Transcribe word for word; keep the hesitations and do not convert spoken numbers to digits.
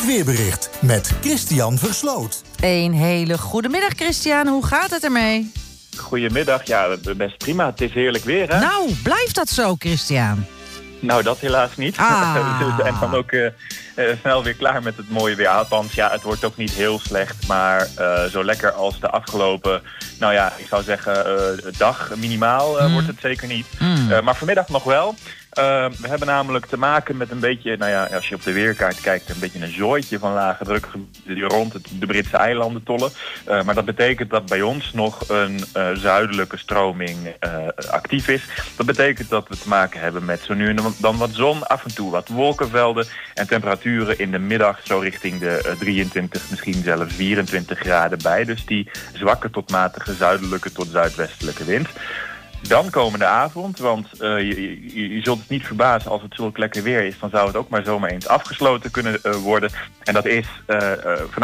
weerbericht met Christian Versloot. Een hele goede middag, Christian. Hoe gaat het ermee? Goedemiddag. Ja, best prima. Het is heerlijk weer, hè? Nou, blijft dat zo, Christian? Nou, dat helaas niet. Ah. We zijn dan ook uh, uh, snel weer klaar met het mooie weer. Althans, ja, het wordt ook niet heel slecht. Maar uh, zo lekker als de afgelopen, nou ja, ik zou zeggen, uh, dag minimaal uh, mm. wordt het zeker niet. Mm. Uh, maar vanmiddag nog wel. Uh, we hebben namelijk te maken met een beetje, nou ja, als je op de weerkaart kijkt, een beetje een zooitje van lage druk die rond het, de Britse eilanden tollen. Uh, maar dat betekent dat bij ons nog een uh, zuidelijke stroming uh, actief is. Dat betekent dat we te maken hebben met zo nu en dan wat zon, af en toe wat wolkenvelden en temperaturen in de middag zo richting de uh, drieëntwintig, misschien zelfs vierentwintig graden bij. Dus die zwakke tot matige zuidelijke tot zuidwestelijke wind. Dan komende avond, want uh, je, je, je zult het niet verbazen als het zulk lekker weer is, dan zou het ook maar zomaar eens afgesloten kunnen uh, worden. En dat is uh, uh, vanavond